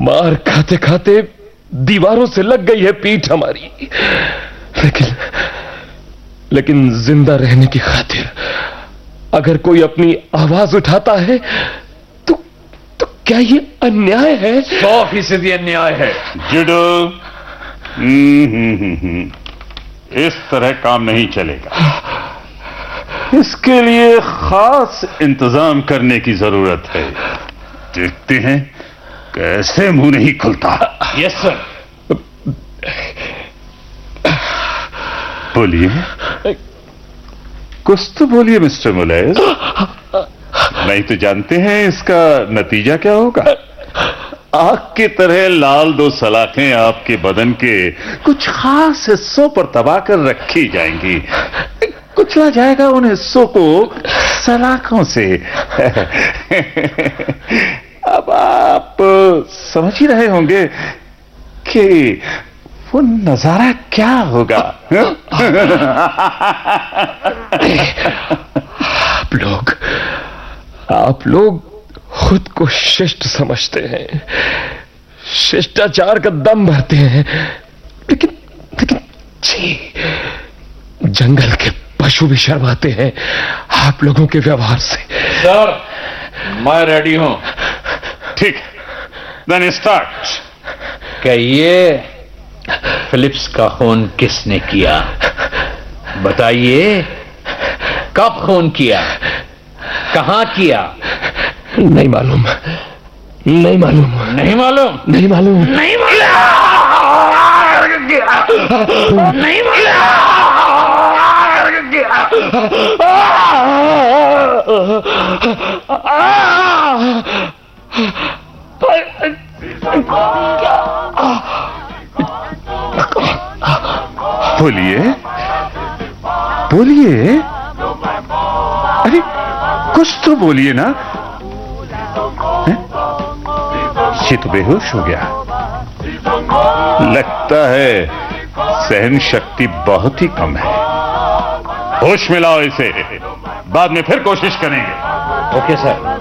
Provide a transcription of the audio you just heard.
मार खाते खाते दीवारों से लग गई है पीठ हमारी, लेकिन जिंदा रहने की खातिर अगर कोई अपनी आवाज उठाता है तो क्या ये अन्याय है? 100% अन्याय है। जुडो, इस तरह काम नहीं चलेगा। इसके लिए खास इंतजाम करने की जरूरत है। देखते हैं कैसे मुंह नहीं खुलता। Yes sir. बोलिए, कुछ तो बोलिए मिस्टर मुलेज। नहीं तो जानते हैं इसका नतीजा क्या होगा? आग की तरह लाल 2 सलाखें आपके बदन के कुछ खास हिस्सों पर दबा कर रखी जाएंगी। कुचला जाएगा उन हिस्सों को सलाखों से। अब आप समझ ही रहे होंगे कि वो नजारा क्या होगा। आप लोग खुद को शिष्ट समझते हैं, शिष्टाचार का दम भरते हैं, लेकिन छी, जंगल के पशु भी शर्माते हैं आप लोगों के व्यवहार से। सर, मैं रेडी हूं। ठीक, देन स्टार्ट। कहिए, फिलिप्स का खून किसने किया? बताइए, कब खून किया, कहां किया? नहीं मालूम, नहीं मालूम, नहीं मालूम, नहीं मालूम, नहीं मालूम, नहीं बोलिए, बोलिए, अरे कुछ तो बोलिए ना। ये तो बेहोश हो गया। लगता है सहन शक्ति बहुत ही कम है। होश में लाओ इसे, बाद में फिर कोशिश करेंगे। Okay sir.